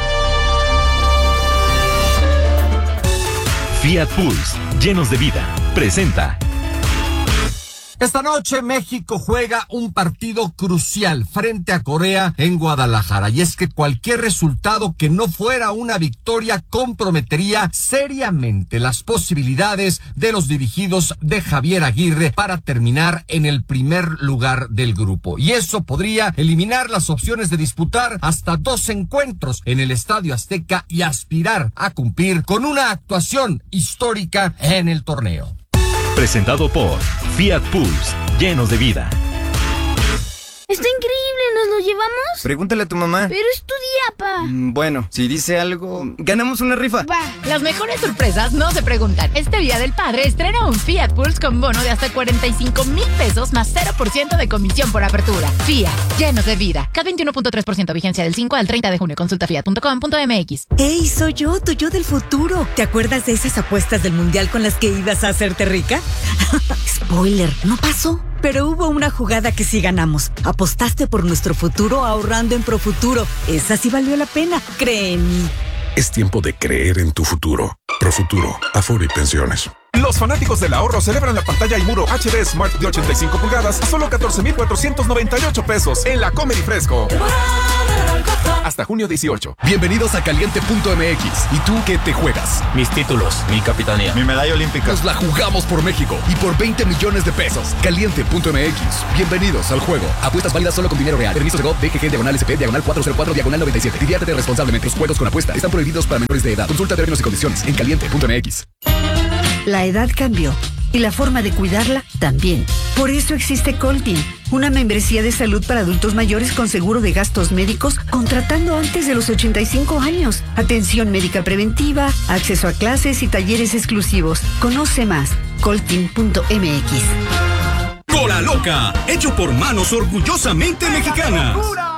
Fiat Pulse, llenos de vida, presenta. Esta noche México juega un partido crucial frente a Corea en Guadalajara. Y es que cualquier resultado que no fuera una victoria comprometería seriamente las posibilidades de los dirigidos de Javier Aguirre para terminar en el primer lugar del grupo. Y eso podría eliminar las opciones de disputar hasta dos encuentros en el Estadio Azteca y aspirar a cumplir con una actuación histórica en el torneo. Presentado por Fiat Pulse, llenos de vida. Está increíble, ¿nos lo llevamos? Pregúntale a tu mamá. Pero es tu día, pa. Mm, bueno, si dice algo, ganamos una rifa. Va. Las mejores sorpresas no se preguntan. Este Día del Padre estrena un Fiat Pulse con bono de hasta cuarenta y cinco mil pesos más cero por ciento de comisión por apertura. Fiat, llenos de vida. K veintiuno punto tres por ciento vigencia del cinco al treinta de junio. Consulta fiat punto com punto m x. ¡Ey, soy yo, tu yo del futuro! ¿Te acuerdas de esas apuestas del mundial con las que ibas a hacerte rica? Spoiler, no pasó. Pero hubo una jugada que sí ganamos. Apostaste por nuestro futuro ahorrando en Profuturo. Esa sí valió la pena, cree en mí. Es tiempo de creer en tu futuro. Profuturo, Afore y Pensiones. Los fanáticos del ahorro celebran la pantalla y muro H D Smart de ochenta y cinco pulgadas a solo catorce mil cuatrocientos noventa y ocho pesos en la Comedy Fresco. Hasta junio dieciocho. Bienvenidos a Caliente punto m x. ¿Y tú qué te juegas? Mis títulos, mi capitanía, mi medalla olímpica. Nos la jugamos por México y por veinte millones de pesos. Caliente punto m x. Bienvenidos al juego. Apuestas válidas solo con dinero real. Permiso de G O V, D G G, diagonal S P, diagonal cuatrocientos cuatro, diagonal noventa y siete. Diviértete responsablemente. Los juegos con apuesta están prohibidos para menores de edad. Consulta términos y condiciones en Caliente punto m x. La edad cambió y la forma de cuidarla también. Por eso existe Coltin, una membresía de salud para adultos mayores con seguro de gastos médicos contratando antes de los ochenta y cinco años. Atención médica preventiva, acceso a clases y talleres exclusivos. Conoce más, coltin punto m x. Cola Loca, hecho por manos orgullosamente mexicanas.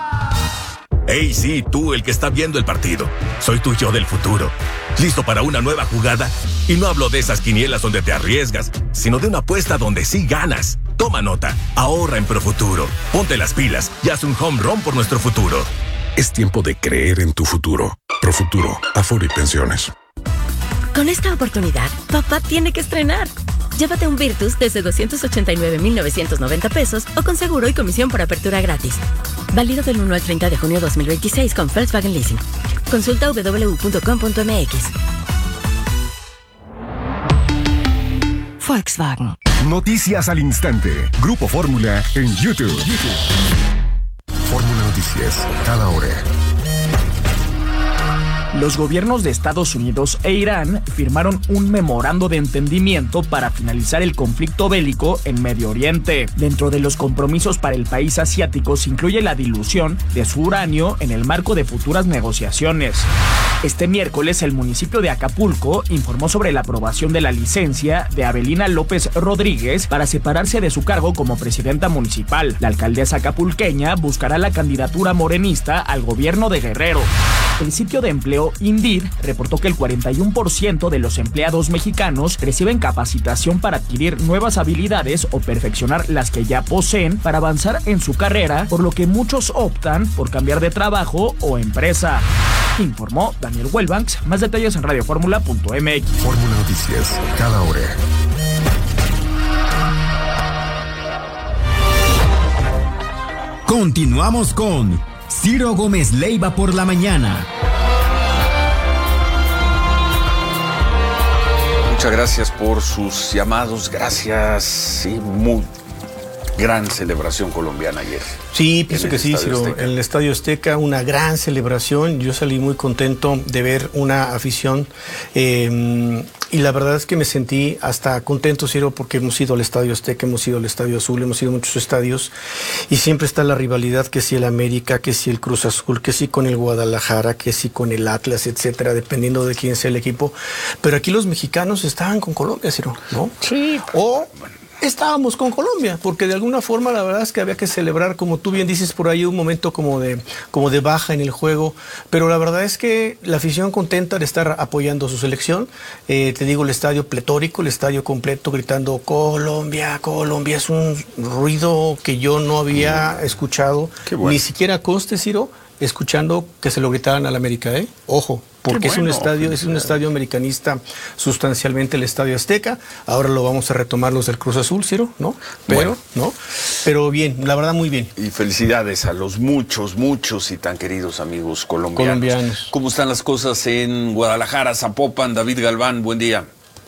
Hey, sí, tú, el que está viendo el partido. Soy tu yo del futuro. ¿Listo para una nueva jugada? Y no hablo de esas quinielas donde te arriesgas, sino de una apuesta donde sí ganas. Toma nota, ahorra en Profuturo. Ponte las pilas y haz un home run por nuestro futuro. Es tiempo de creer en tu futuro. Profuturo, Afore y Pensiones. Con esta oportunidad, papá tiene que estrenar. Llévate un Virtus desde doscientos ochenta y nueve mil novecientos noventa pesos o con seguro y comisión por apertura gratis. Válido del uno al treinta de junio de dos mil veintiséis con Volkswagen Leasing. Consulta w w w punto com punto m x. Volkswagen. Noticias al instante. Grupo Fórmula en YouTube. YouTube. Fórmula Noticias, cada hora. Los gobiernos de Estados Unidos e Irán firmaron un memorando de entendimiento para finalizar el conflicto bélico en Medio Oriente. Dentro de los compromisos para el país asiático se incluye la dilución de su uranio en el marco de futuras negociaciones. Este miércoles, el municipio de Acapulco informó sobre la aprobación de la licencia de Abelina López Rodríguez para separarse de su cargo como presidenta municipal. La alcaldesa acapulqueña buscará la candidatura morenista al gobierno de Guerrero. El sitio de empleo Indeed reportó que el cuarenta y uno por ciento de los empleados mexicanos reciben capacitación para adquirir nuevas habilidades o perfeccionar las que ya poseen para avanzar en su carrera, por lo que muchos optan por cambiar de trabajo o empresa. Informó Daniel Welbanks. Más detalles en radio fórmula punto m x. Fórmula Noticias, cada hora. Continuamos con Ciro Gómez Leiva por la mañana. Muchas gracias por sus llamados, gracias, sí, muy, gran celebración colombiana ayer. Sí, pienso que sí, Ciro. En el Estadio Azteca, una gran celebración. Yo salí muy contento de ver una afición eh, y la verdad es que me sentí hasta contento, Ciro, porque hemos ido al Estadio Azteca, hemos ido al Estadio Azul, hemos ido a muchos estadios y siempre está la rivalidad, que si el América, que si el Cruz Azul, que si con el Guadalajara, que si con el Atlas, etcétera, dependiendo de quién sea el equipo. Pero aquí los mexicanos estaban con Colombia, Ciro, ¿no? Sí. O estábamos con Colombia, porque de alguna forma la verdad es que había que celebrar, como tú bien dices por ahí, un momento como de, como de baja en el juego, pero la verdad es que la afición contenta de estar apoyando a su selección. Eh, te digo, el estadio pletórico, el estadio completo gritando Colombia, Colombia. Es un ruido que yo no había escuchado, bueno. Ni siquiera conste, Ciro, escuchando que se lo gritaran al América, ¿eh? Ojo. Porque bueno, es un estadio, es un estadio americanista sustancialmente el Estadio Azteca. Ahora lo vamos a retomar los del Cruz Azul, Ciro, ¿no? Pero, bueno. ¿no? Pero bien, la verdad muy bien. Y felicidades a los muchos, muchos y tan queridos amigos colombianos. colombianos. ¿Cómo están las cosas en Guadalajara, Zapopan? David Galván, buen día.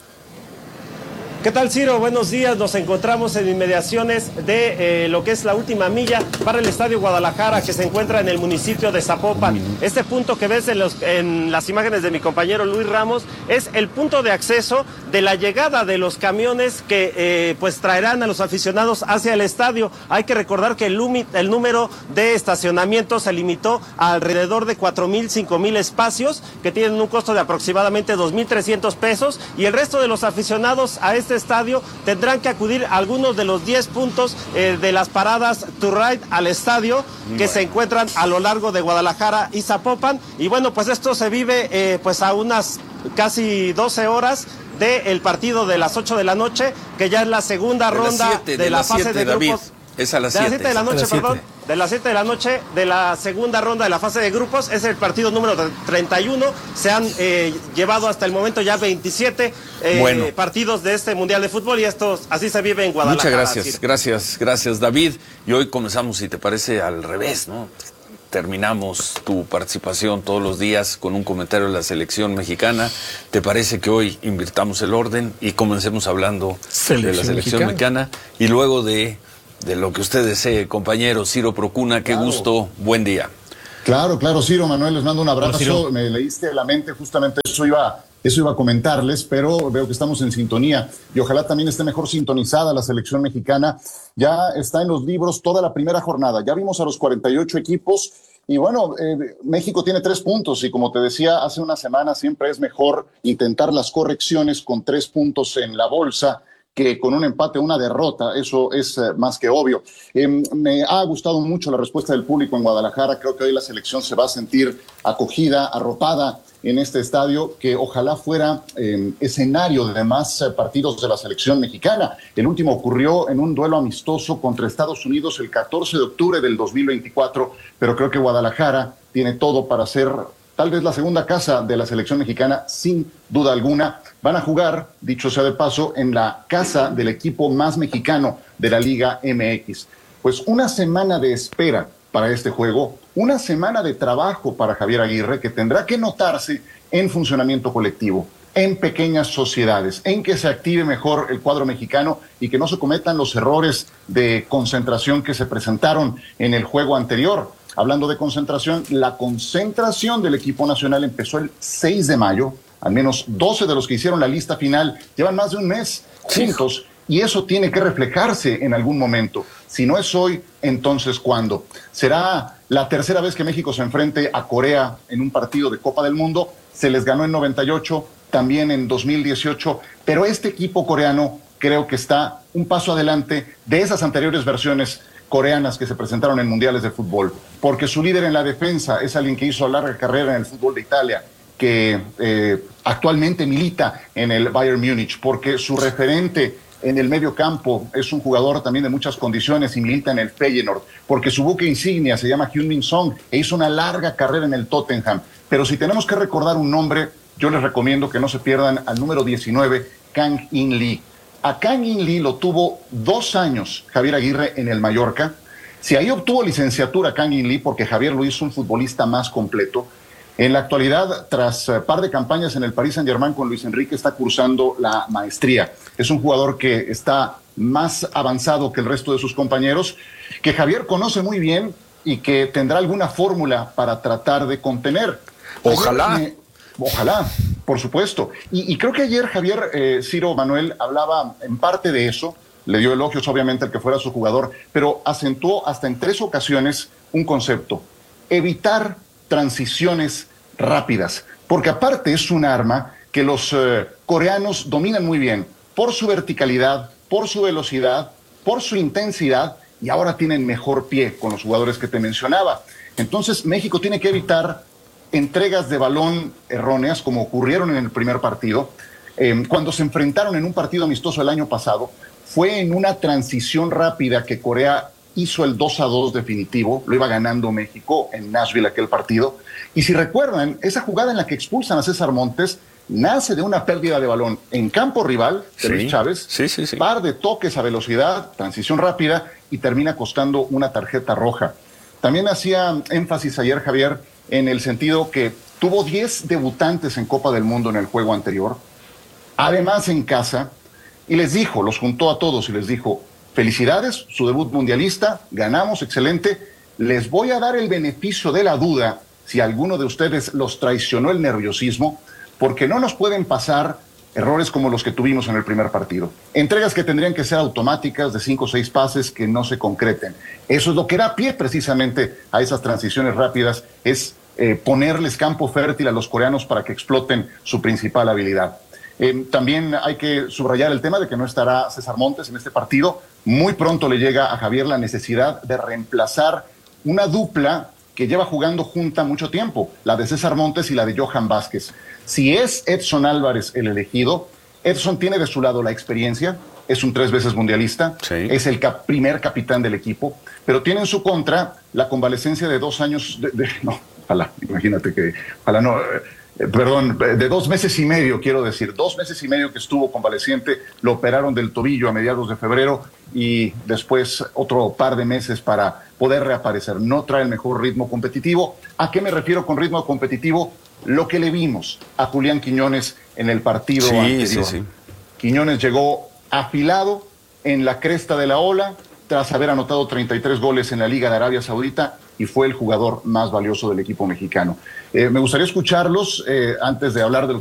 ¿Qué tal, Ciro? Buenos días. Nos encontramos en inmediaciones de eh, lo que es la última milla para el Estadio Guadalajara, que se encuentra en el municipio de Zapopan. Este punto que ves en, los, en las imágenes de mi compañero Luis Ramos es el punto de acceso de la llegada de los camiones que eh, pues traerán a los aficionados hacia el estadio. Hay que recordar que el, lumi, el número de estacionamientos se limitó a alrededor de cuatro mil, cinco mil espacios, que tienen un costo de aproximadamente dos mil trescientos pesos, y el resto de los aficionados a este estadio tendrán que acudir a algunos de los diez puntos eh, de las paradas to ride al estadio que bueno. se encuentran a lo largo de Guadalajara y Zapopan. Y bueno, pues esto se vive eh, pues a unas casi doce horas del partido de las ocho de la noche, que ya es la segunda de ronda siete, de, de la fase siete, de grupos. David. Es a las siete. De las siete de la noche, perdón. De las siete de la noche de la segunda ronda de la fase de grupos. Es el partido número treinta y uno. Se han eh, llevado hasta el momento ya veintisiete eh, bueno. partidos de este Mundial de Fútbol, y esto así se vive en Guadalajara. Muchas gracias, Ciro. gracias, gracias, David. Y hoy comenzamos, si te parece, al revés, ¿no? Terminamos tu participación todos los días con un comentario de la selección mexicana. ¿Te parece que hoy invirtamos el orden y comencemos hablando selección de la selección mexicana? mexicana y luego de... de lo que usted desee, compañero Ciro Procuna? Qué claro. gusto, buen día. Claro, claro, Ciro, Manuel, les mando un abrazo. Hola, me leíste la mente, justamente eso iba, eso iba a comentarles, pero veo que estamos en sintonía y ojalá también esté mejor sintonizada la selección mexicana. Ya está en los libros toda la primera jornada, ya vimos a los cuarenta y ocho equipos y bueno, eh, México tiene tres puntos y como te decía hace una semana, siempre es mejor intentar las correcciones con tres puntos en la bolsa que con un empate o una derrota. Eso es eh, más que obvio. Eh, me ha gustado mucho la respuesta del público en Guadalajara. Creo que hoy la selección se va a sentir acogida, arropada en este estadio, que ojalá fuera eh, escenario de más eh, partidos de la selección mexicana. El último ocurrió en un duelo amistoso contra Estados Unidos el catorce de octubre del dos mil veinticuatro, pero creo que Guadalajara tiene todo para ser tal vez la segunda casa de la selección mexicana, sin duda alguna. Van a jugar, dicho sea de paso, en la casa del equipo más mexicano de la Liga M X. Pues una semana de espera para este juego, una semana de trabajo para Javier Aguirre, que tendrá que notarse en funcionamiento colectivo, en pequeñas sociedades, en que se active mejor el cuadro mexicano y que no se cometan los errores de concentración que se presentaron en el juego anterior. Hablando de concentración, la concentración del equipo nacional empezó el seis de mayo. Al menos doce de los que hicieron la lista final llevan más de un mes juntos y eso tiene que reflejarse en algún momento. Si no es hoy, entonces ¿cuándo? ¿Será la tercera vez que México se enfrente a Corea en un partido de Copa del Mundo? Se les ganó en noventa y ocho, también en dos mil dieciocho, pero este equipo coreano creo que está un paso adelante de esas anteriores versiones coreanas que se presentaron en mundiales de fútbol, porque su líder en la defensa es alguien que hizo larga carrera en el fútbol de Italia, que eh, actualmente milita en el Bayern Múnich, porque su referente en el medio campo es un jugador también de muchas condiciones y milita en el Feyenoord, porque su buque insignia se llama Heung-min Son e hizo una larga carrera en el Tottenham. Pero si tenemos que recordar un nombre, yo les recomiendo que no se pierdan al número diecinueve, Kang In Lee. A Kang In Lee lo tuvo dos años Javier Aguirre en el Mallorca. Si ahí obtuvo licenciatura Kang In Lee, porque Javier lo hizo un futbolista más completo. En la actualidad, tras uh, par de campañas en el Paris Saint-Germain con Luis Enrique, está cursando la maestría. Es un jugador que está más avanzado que el resto de sus compañeros, que Javier conoce muy bien y que tendrá alguna fórmula para tratar de contener. Ojalá. Ayer, me, ojalá, por supuesto. Y, y creo que ayer Javier, eh, Ciro Manuel, hablaba en parte de eso, le dio elogios obviamente al que fuera su jugador, pero acentuó hasta en tres ocasiones un concepto: evitar transiciones rápidas, porque aparte es un arma que los eh, coreanos dominan muy bien por su verticalidad, por su velocidad, por su intensidad, y ahora tienen mejor pie con los jugadores que te mencionaba. Entonces México tiene que evitar entregas de balón erróneas como ocurrieron en el primer partido. Eh, cuando se enfrentaron en un partido amistoso el año pasado, fue en una transición rápida que Corea hizo el dos a dos definitivo, lo iba ganando México en Nashville aquel partido. Y si recuerdan, esa jugada en la que expulsan a César Montes nace de una pérdida de balón en campo rival de Sí. Luis Chávez, Sí, sí, sí. par de toques a velocidad, transición rápida y termina costando una tarjeta roja. También hacía énfasis ayer Javier en el sentido que tuvo diez debutantes en Copa del Mundo en el juego anterior, además en casa, y les dijo, los juntó a todos y les dijo: felicidades, su debut mundialista, ganamos, excelente, les voy a dar el beneficio de la duda si alguno de ustedes los traicionó el nerviosismo, porque no nos pueden pasar errores como los que tuvimos en el primer partido. Entregas que tendrían que ser automáticas de cinco o seis pases que no se concreten. Eso es lo que da pie precisamente a esas transiciones rápidas, es eh, ponerles campo fértil a los coreanos para que exploten su principal habilidad. Eh, también hay que subrayar el tema de que no estará César Montes en este partido. Muy pronto le llega a Javier la necesidad de reemplazar una dupla que lleva jugando junta mucho tiempo, la de César Montes y la de Johan Vázquez. Si es Edson Álvarez el elegido, Edson tiene de su lado la experiencia, es un tres veces mundialista, sí. es el cap- primer capitán del equipo, pero tiene en su contra la convalecencia de dos años, de, de, no, ojalá, imagínate que, ojalá no... Eh, Eh, perdón, de dos meses y medio, quiero decir, dos meses y medio que estuvo convaleciente, lo operaron del tobillo a mediados de febrero y después otro par de meses para poder reaparecer. No trae el mejor ritmo competitivo. ¿A qué me refiero con ritmo competitivo? Lo que le vimos a Julián Quiñones en el partido sí, anterior. Sí, sí. Quiñones llegó afilado en la cresta de la ola tras haber anotado treinta y tres goles en la Liga de Arabia Saudita y fue el jugador más valioso del equipo mexicano. Eh, me gustaría escucharlos eh, antes de hablar de lo